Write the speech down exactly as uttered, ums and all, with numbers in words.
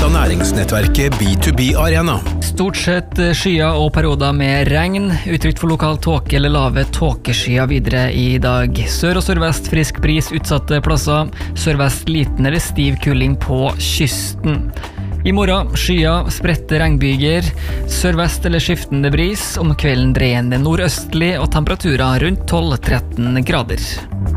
av næringsnettverket B to B Arena. Stort sett skyer og perioder med regn, utrygt for lokal tåke eller lave tåkeskyer videre i dag. Sør og sørvest frisk bris utsatte plasser, sørvest liten eller stiv kuling på kysten. I morgen skyer, spredte regnbyger, sørvest eller skiftende bris, om kvelden dreiende nordøstlig og temperaturer rundt tolv til tretten grader.